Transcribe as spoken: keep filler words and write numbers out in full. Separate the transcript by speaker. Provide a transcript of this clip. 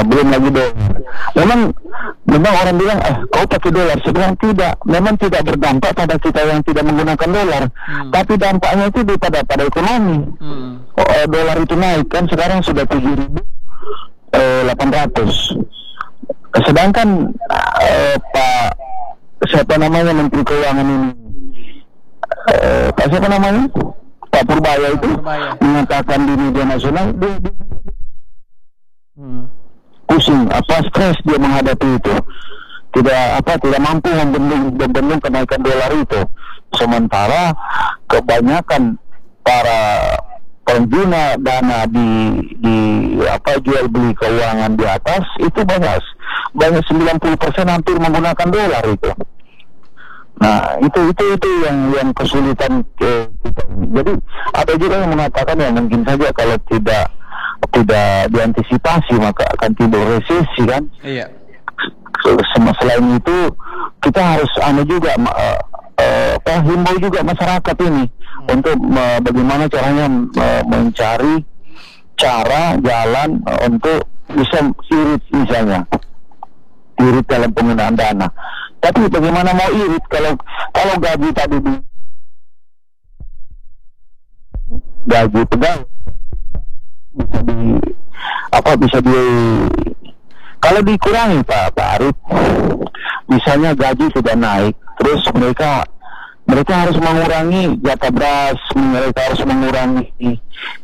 Speaker 1: belum lagi dolar. Memang, memang orang bilang, eh kau pakai dolar. Saya bilang tidak, memang tidak berdampak pada kita yang tidak menggunakan dolar. Hmm. Tapi dampaknya itu di pada pada ekonomi. Hmm. Oh, eh, dolar itu naik kan sekarang sudah tujuh ribu delapan ratus. Sedangkan eh, Pak siapa namanya Menteri Keuangan ini, eh, Pak siapa namanya? Pak Purbaya itu Purbaya. Mengatakan di media nasional dia, dia hmm. pusing, apa stres dia menghadapi itu, tidak apa tidak mampu membendung membendung kenaikan dolar itu. Sementara kebanyakan para pengguna dana di di apa jual beli keuangan di atas itu banyak banyak sembilan puluh persen hampir menggunakan dolar itu. Nah itu itu itu yang yang kesulitan ke kita. Jadi ada juga yang mengatakan ya mungkin saja kalau tidak tidak diantisipasi maka akan timbul resesi kan. Iya. Selain itu kita harus anu juga uh, uh, himbau juga masyarakat ini hmm. untuk uh, bagaimana caranya uh, mencari cara jalan uh, untuk bisa irit misalnya irit dalam penggunaan dana. Tapi bagaimana mau irit kalau kalau gaji tadi di gaji pegawai bisa di apa bisa di kalau dikurangi Pak Pak Arif, misalnya gaji tidak naik, terus mereka mereka harus mengurangi jatah beras, mereka harus mengurangi